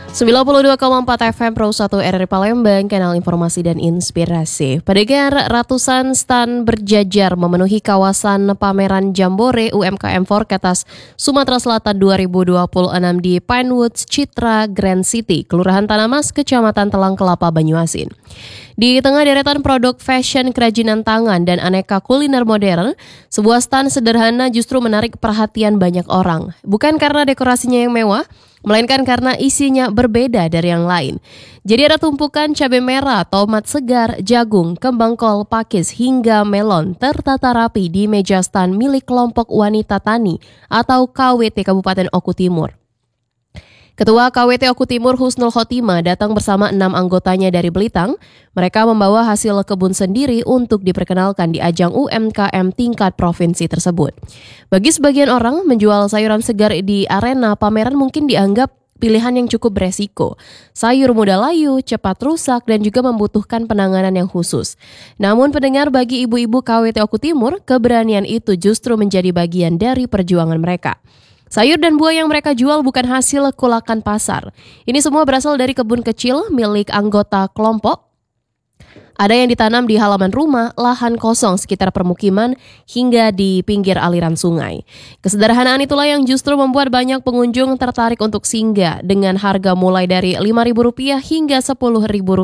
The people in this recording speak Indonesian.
92,4 FM Pro 1 RRI Palembang, kanal informasi dan inspirasi. Pendengar, ratusan stan berjajar memenuhi kawasan pameran Jambore UMKM Forecatas Sumatera Selatan 2026 di Pinewoods Citra Grand City, Kelurahan Tanamas, Kecamatan Telang Kelapa, Banyuasin. Di tengah deretan produk fashion, kerajinan tangan, dan aneka kuliner modern, sebuah stan sederhana justru menarik perhatian banyak orang. Bukan karena dekorasinya yang mewah, melainkan karena isinya berbeda dari yang lain. Jadi ada tumpukan cabai merah, tomat segar, jagung, kembang kol, pakis, hingga melon tertata rapi di meja stan milik kelompok wanita tani atau KWT Kabupaten Oku Timur. Ketua KWT Oku Timur Husnul Khotimah datang bersama 6 anggotanya dari Belitang. Mereka membawa hasil kebun sendiri untuk diperkenalkan di ajang UMKM tingkat provinsi tersebut. Bagi sebagian orang, menjual sayuran segar di arena pameran mungkin dianggap pilihan yang cukup beresiko. Sayur mudah layu, cepat rusak, dan juga membutuhkan penanganan yang khusus. Namun pendengar, bagi ibu-ibu KWT Oku Timur, keberanian itu justru menjadi bagian dari perjuangan mereka. Sayur dan buah yang mereka jual bukan hasil kulakan pasar. Ini semua berasal dari kebun kecil milik anggota kelompok. Ada yang ditanam di halaman rumah, lahan kosong sekitar permukiman, hingga di pinggir aliran sungai. Kesederhanaan itulah yang justru membuat banyak pengunjung tertarik untuk singgah dengan harga mulai dari Rp5.000 hingga Rp10.000